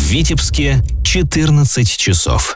Витебске 14 часов.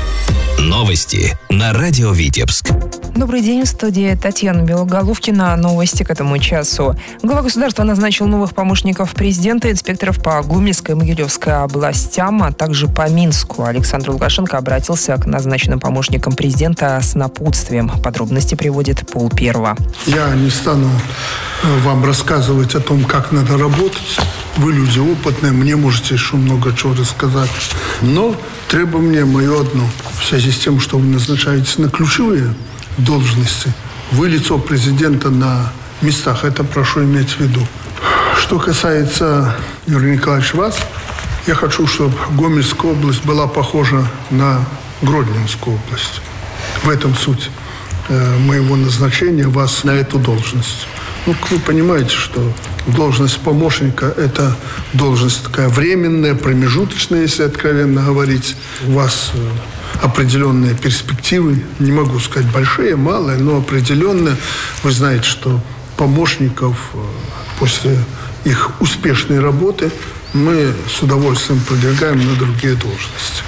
Новости на радио Витебск. Добрый день, в студии Татьяна Белоголовкина. Новости к этому часу. Глава государства назначил новых помощников президента, инспекторов по Гомельской и Могилевской областям, а также по Минску. Александр Лукашенко обратился к назначенным помощникам президента с напутствием. Подробности приводит Пол Первого. Я не стану вам рассказывать о том, как надо работать. Вы люди опытные, мне можете еще много чего рассказать. Но требование мое одно. В связи с тем, что вы назначаетесь на ключевые должности, вы лицо президента на местах. Это прошу иметь в виду. Что касается, Юрий Николаевич, вас, я хочу, чтобы Гомельская область была похожа на Гродненскую область. В этом суть моего назначения вас на эту должность. Вы понимаете, что должность помощника – это должность такая временная, промежуточная, если откровенно говорить. У вас определенные перспективы, не могу сказать большие, малые, но определенные. Вы знаете, что помощников после их успешной работы мы с удовольствием продвигаем на другие должности.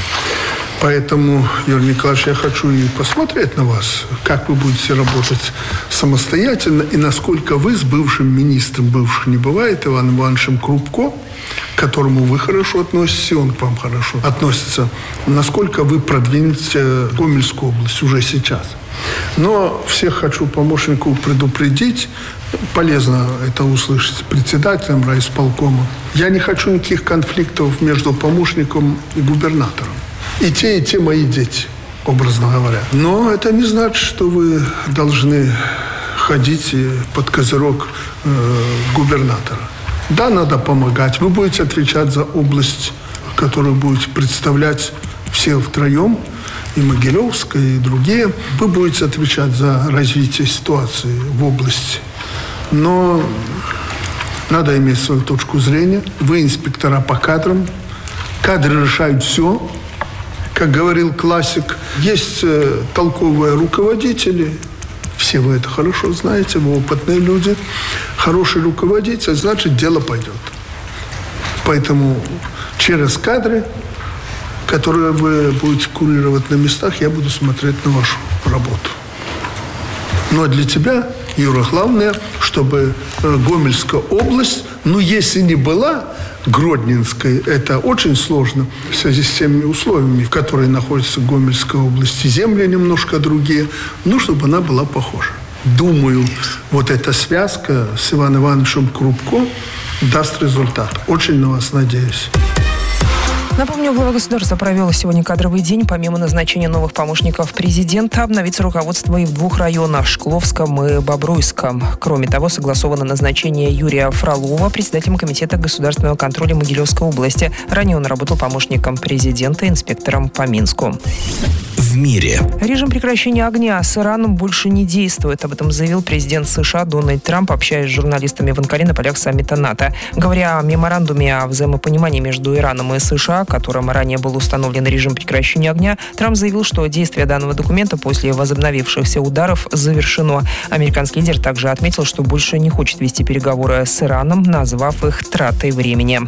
Поэтому, Юрий Николаевич, я хочу и посмотреть на вас, как вы будете работать самостоятельно и насколько вы с бывшим министром, бывших не бывает, Иваном Ивановичем Крупко, к которому вы хорошо относитесь, и он к вам хорошо относится, насколько вы продвинете Гомельскую область уже сейчас. Но всех хочу помощников предупредить, полезно это услышать председателем райисполкома. Я не хочу никаких конфликтов между помощником и губернатором. И те мои дети, образно говоря. Но это не значит, что вы должны ходить под козырек губернатора. Да, надо помогать. Вы будете отвечать за область, которую будете представлять все втроем, и Могилевская, и другие. Вы будете отвечать за развитие ситуации в области. Но надо иметь свою точку зрения. Вы инспектора по кадрам. Кадры решают все. Как говорил классик, есть толковые руководители, все вы это хорошо знаете, вы опытные люди. Хороший руководитель, значит, дело пойдет. Поэтому через кадры, которые вы будете курировать на местах, я буду смотреть на вашу работу. Ну а для тебя, Юра, главное, чтобы Гомельская область, если не была Гродненской, это очень сложно в связи с теми условиями, в которых находится Гомельская область, и земли немножко другие, чтобы она была похожа. Думаю, вот эта связка с Иваном Ивановичем Крупко даст результат. Очень на вас надеюсь. Напомню, глава государства провел сегодня кадровый день. Помимо назначения новых помощников президента, обновится руководство и в 2 районах – Шкловском и Бобруйском. Кроме того, согласовано назначение Юрия Фролова председателем комитета государственного контроля Могилевской области. Ранее он работал помощником президента, инспектором по Минску. В мире. Режим прекращения огня с Ираном больше не действует. Об этом заявил президент США Дональд Трамп, общаясь с журналистами в Анкаре на полях саммита НАТО. Говоря о меморандуме о взаимопонимании между Ираном и США, которым ранее был установлен режим прекращения огня, Трамп заявил, что действие данного документа после возобновившихся ударов завершено. Американский лидер также отметил, что больше не хочет вести переговоры с Ираном, назвав их тратой времени.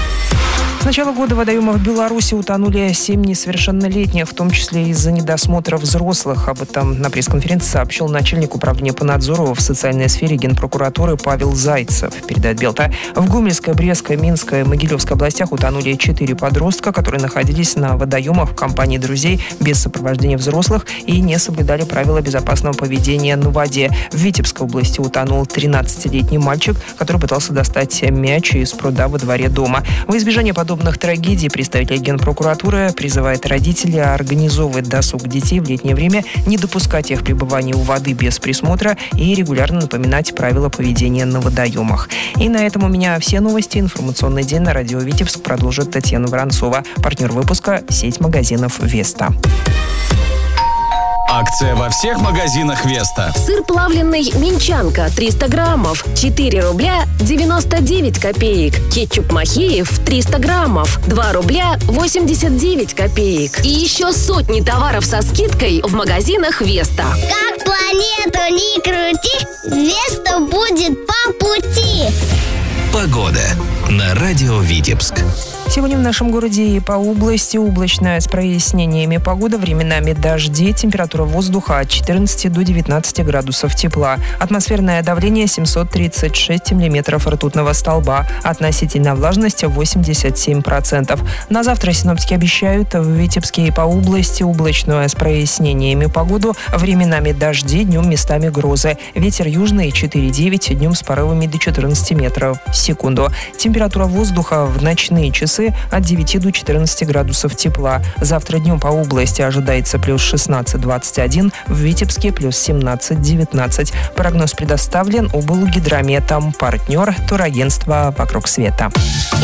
С начала года в водоемах Беларуси утонули 7 несовершеннолетних, в том числе из-за недосмотра взрослых. Об этом на пресс-конференции сообщил начальник управления по надзору в социальной сфере Генпрокуратуры Павел Зайцев, передает Белта. В Гомельской, Брестской, Минской и Могилевской областях утонули 4 подростка, которые находились на водоемах в компании друзей без сопровождения взрослых и не соблюдали правила безопасного поведения на воде. В Витебской области утонул 13-летний мальчик, который пытался достать мяч из пруда во дворе дома. Во избежание подобных трагедий представитель Генпрокуратуры призывает родителей организовывать досуг детей в летнее время, не допускать их пребывания у воды без присмотра и регулярно напоминать правила поведения на водоемах. И на этом у меня все новости. Информационный день на радио Витебск продолжит Татьяна Воронцова. Партнер выпуска – сеть магазинов «Веста». Акция во всех магазинах «Веста». Сыр плавленый «Минчанка» 300 граммов, 4 рубля 99 копеек. Кетчуп «Махеев» 300 граммов, 2 рубля 89 копеек. И еще сотни товаров со скидкой в магазинах «Веста». Как планету не крути, «Веста» будет по пути. Погода на радио Витебск. Сегодня в нашем городе и по области облачная с прояснениями погода, временами дожди, температура воздуха от 14 до 19 градусов тепла. Атмосферное давление 736 миллиметров ртутного столба. Относительная влажность 87%. На завтра синоптики обещают в Витебске и по области облачную с прояснениями погоду, временами дожди, днем местами грозы. Ветер южный 4,9, днем с порывами до 14 метров в секунду. Температура воздуха в ночные часы от 9 до 14 градусов тепла. Завтра днем по области ожидается плюс 16-21, в Витебске плюс 17-19. Прогноз предоставлен облгидрометом. Партнер турагентства «Вокруг света».